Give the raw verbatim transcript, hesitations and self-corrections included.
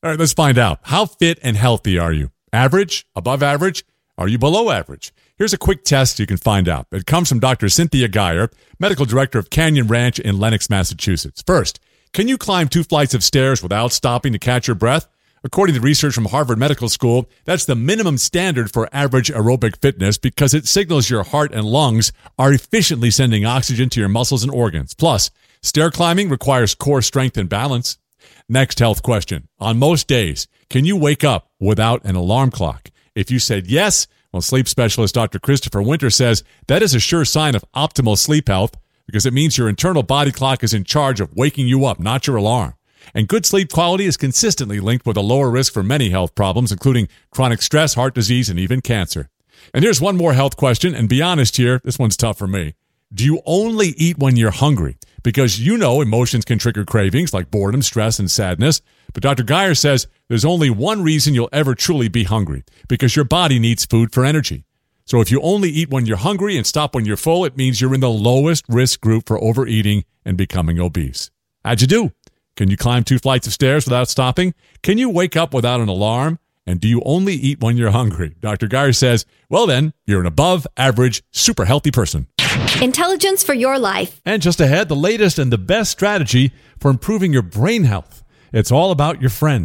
All right, let's find out. How fit and healthy are you? Average? Above average? Are you below average? Here's a quick test you can find out. It comes from Doctor Cynthia Geyer, medical director of Canyon Ranch in Lenox, Massachusetts. First, can you climb two flights of stairs without stopping to catch your breath? According to research from Harvard Medical School, that's the minimum standard for average aerobic fitness because it signals your heart and lungs are efficiently sending oxygen to your muscles and organs. Plus, stair climbing requires core strength and balance. Next health question. On most days, can you wake up without an alarm clock? If you said yes, well, sleep specialist Doctor Christopher Winter says that is a sure sign of optimal sleep health because it means your internal body clock is in charge of waking you up, not your alarm. And good sleep quality is consistently linked with a lower risk for many health problems, including chronic stress, heart disease, and even cancer. And here's one more health question, and be honest here, this one's tough for me. Do you only eat when you're hungry? Because you know emotions can trigger cravings like boredom, stress, and sadness. But Doctor Geyer says there's only one reason you'll ever truly be hungry, because your body needs food for energy. So if you only eat when you're hungry and stop when you're full, it means you're in the lowest risk group for overeating and becoming obese. How'd you do? Can you climb two flights of stairs without stopping? Can you wake up without an alarm? And do you only eat when you're hungry? Doctor Geyer says, well then, you're an above average, super healthy person. Intelligence for your life. And just ahead, the latest and the best strategy for improving your brain health. It's all about your friends.